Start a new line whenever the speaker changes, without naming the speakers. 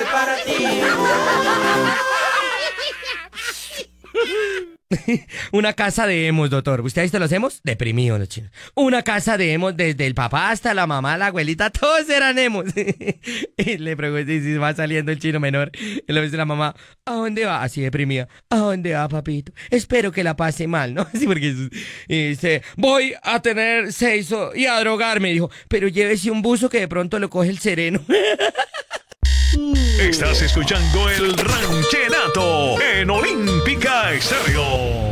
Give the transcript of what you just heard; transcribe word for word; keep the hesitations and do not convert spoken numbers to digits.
para ti.
Una casa de emos, doctor. ¿Usted ha visto los emos? Deprimidos los chinos. Una casa de emos, desde el papá hasta la mamá, la abuelita, todos eran emos. Y le pregunté si va saliendo el chino menor. Y le dice la mamá, ¿a dónde va? Así deprimida. ¿A dónde va, papito? Espero que la pase mal, ¿no? Sí, porque y dice, voy a tener sexo y a drogarme. Dijo, pero llévese un buzo que de pronto lo coge el sereno.
Estás escuchando el Ranchenato en Olímpica Estéreo.